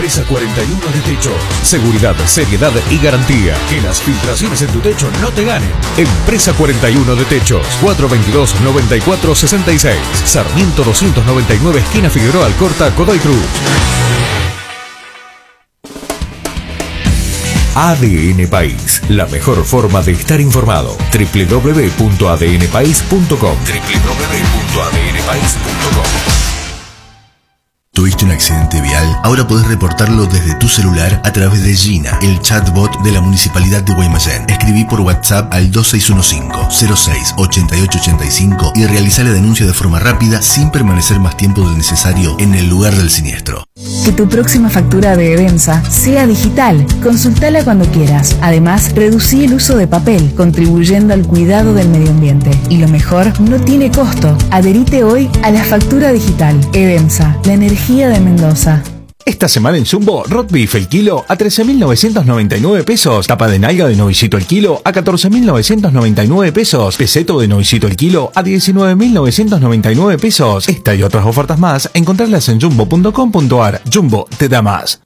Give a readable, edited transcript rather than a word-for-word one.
Empresa 41 de Techo. Seguridad, seriedad y garantía. Que las filtraciones en tu techo no te ganen. Empresa 41 de Techos. 422-9466. Sarmiento 299, esquina Figueroa Alcorta, Godoy Cruz. ADN País, la mejor forma de estar informado. www.adnpaís.com. www.adnpaís.com. ¿Tuviste un accidente vial? Ahora podés reportarlo desde tu celular a través de Gina, el chatbot de la Municipalidad de Guaymallén. Escribí por WhatsApp al 2615-06-8885 y realizá la denuncia de forma rápida sin permanecer más tiempo del necesario en el lugar del siniestro. Que tu próxima factura de Edensa sea digital. Consultala cuando quieras. Además, reducí el uso de papel, contribuyendo al cuidado del medio ambiente. Y lo mejor, no tiene costo. Adherite hoy a la factura digital. Edensa, la energía de Mendoza. Esta semana en Jumbo, Roast Beef el kilo a 13.999 pesos. Tapa de nalga de novicito el kilo a 14.999 pesos. Peseto de novicito el kilo a 19.999 pesos. Esta y otras ofertas más, encontrarlas en jumbo.com.ar. Jumbo te da más.